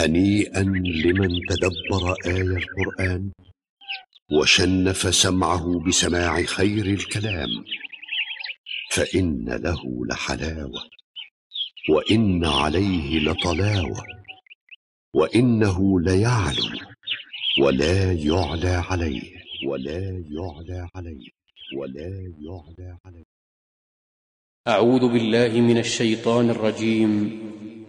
هنيئا لمن تدبر آي القرآن وشنف سمعه بسماع خير الكلام، فإن له لحلاوة وإن عليه لطلاوة، وإنه ليعلو ولا يعلى عليه، ولا يعلى عليه، ولا يعلى عليه. أعوذ بالله من الشيطان الرجيم.